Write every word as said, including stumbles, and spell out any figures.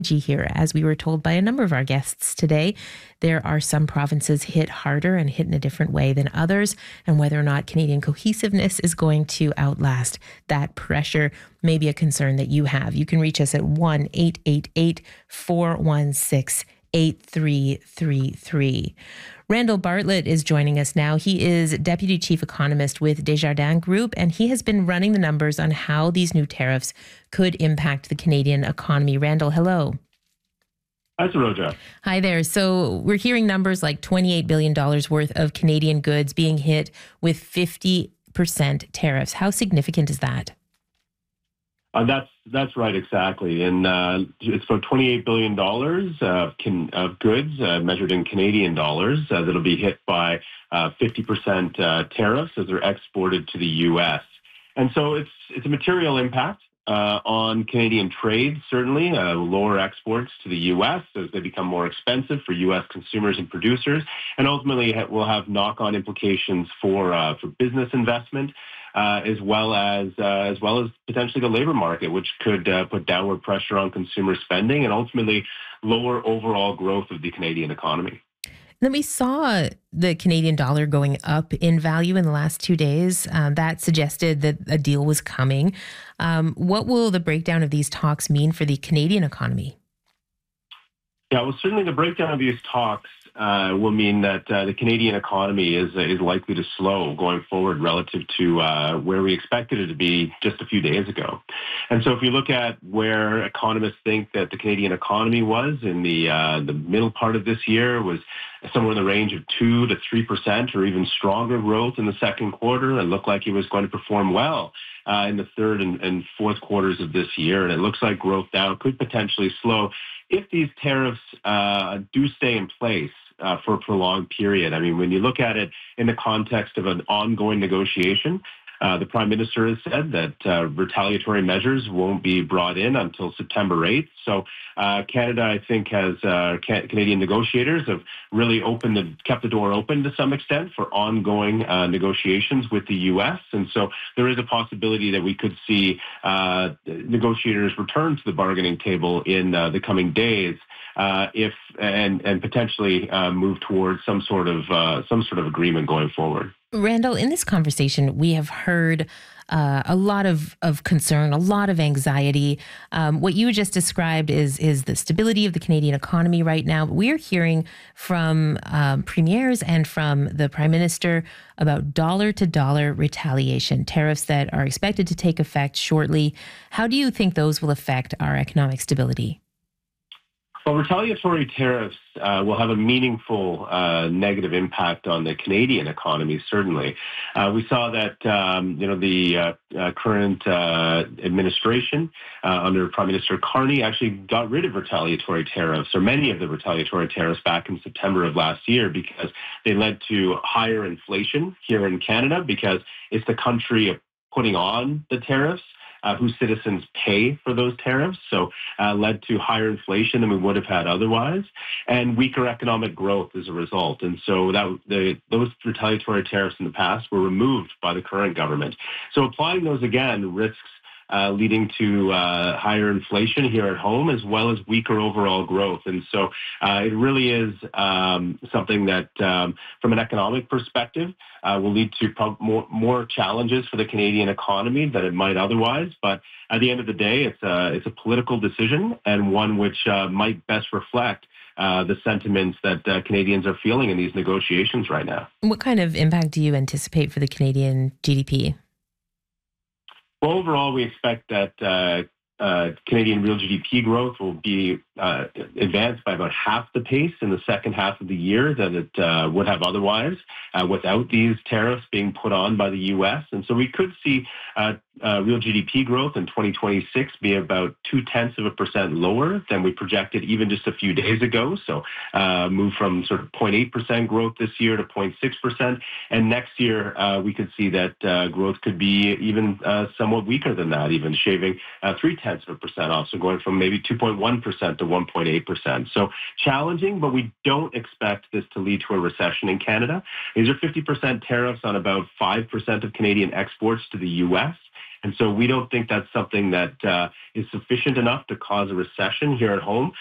Here, as we were told by a number of our guests today, there are some provinces hit harder and hit in a different way than others, and whether or not Canadian cohesiveness is going to outlast that pressure may be a concern that you have. You can reach us at one eight eight eight, four one six, eight three three three. Randall Bartlett is joining us now. He is Deputy Chief Economist with Desjardins Group, and he has been running the numbers on how these new tariffs could impact the Canadian economy. Randall, hello. Hi, Saroja. Hi there. So we're hearing numbers like twenty-eight billion dollars worth of Canadian goods being hit with fifty percent tariffs. How significant is that? Uh, that's that's right, exactly. And uh, it's about twenty-eight billion dollars uh, can, of goods uh, measured in Canadian dollars uh, that'll be hit by uh, fifty percent uh, tariffs as they're exported to the U S. And so it's it's a material impact uh, on Canadian trade, certainly, uh, lower exports to the U S as they become more expensive for U S consumers and producers, and ultimately will have knock-on implications for uh, for business investment. Uh, as well as uh, as well as potentially the labor market, which could uh, put downward pressure on consumer spending and ultimately lower overall growth of the Canadian economy. Then we saw the Canadian dollar going up in value in the last two days. Um, that suggested that a deal was coming. Um, what will the breakdown of these talks mean for the Canadian economy? Yeah, well, certainly the breakdown of these talks uh, will mean that uh, the Canadian economy is is likely to slow going forward relative to uh, where we expected it to be just a few days ago. And so if you look at where economists think that the Canadian economy was in the uh, the middle part of this year, was somewhere in the range of two to three percent or even stronger growth in the second quarter. It looked like it was going to perform well uh, in the third and, and fourth quarters of this year. And it looks like growth now could potentially slow if these tariffs uh, do stay in place uh, for a prolonged period. I mean, when you look at it in the context of an ongoing negotiation, Uh, the Prime Minister has said that uh, retaliatory measures won't be brought in until September eighth. So uh, Canada, I think, has uh, can- Canadian negotiators have really opened the, kept the door open to some extent for ongoing uh, negotiations with the U S. And so there is a possibility that we could see uh, negotiators return to the bargaining table in uh, the coming days. Uh, if and and potentially uh, move towards some sort of uh, some sort of agreement going forward. Randall, in this conversation, we have heard uh, a lot of, of concern, a lot of anxiety. Um, what you just described is is the stability of the Canadian economy right now. But we're hearing from um, premiers and from the Prime Minister about dollar-to-dollar retaliation, tariffs that are expected to take effect shortly. How do you think those will affect our economic stability? Well, retaliatory tariffs uh, will have a meaningful uh, negative impact on the Canadian economy, certainly. Uh, we saw that, um, you know, the uh, uh, current uh, administration uh, under Prime Minister Carney actually got rid of retaliatory tariffs, or many of the retaliatory tariffs, back in September of last year, because they led to higher inflation here in Canada, because it's the country putting on the tariffs Uh, whose citizens pay for those tariffs, so uh, led to higher inflation than we would have had otherwise, and weaker economic growth as a result. And so that the, those retaliatory tariffs in the past were removed by the current government. So applying those again risks Uh, leading to uh, higher inflation here at home, as well as weaker overall growth. And so uh, it really is um, something that, um, from an economic perspective, uh, will lead to pro- more, more challenges for the Canadian economy than it might otherwise. But at the end of the day, it's a, it's a political decision, and one which uh, might best reflect uh, the sentiments that uh, Canadians are feeling in these negotiations right now. What kind of impact do you anticipate for the Canadian G D P? Well, overall, we expect that uh, uh, Canadian real G D P growth will be uh, advanced by about half the pace in the second half of the year than it uh, would have otherwise uh, without these tariffs being put on by the U S. And so we could see uh, uh, real G D P growth in twenty twenty-six be about two tenths of a percent lower than we projected even just a few days ago. So uh, move from sort of zero point eight percent growth this year to zero point six percent. And next year, uh, we could see that uh, growth could be even uh, somewhat weaker than that, even shaving uh, three tenths of a percent off. So going from maybe two point one percent to one point eight percent. So challenging, but we don't expect this to lead to a recession in Canada. These are fifty percent tariffs on about five percent of Canadian exports to the U S. And so we don't think that's something that uh, is sufficient enough to cause a recession here at home.